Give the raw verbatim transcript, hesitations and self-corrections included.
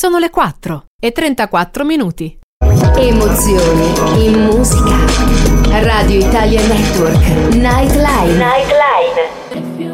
Sono le quattro e trentaquattro minuti. Emozioni in musica. Radio Italia Network. Nightline. Nightline.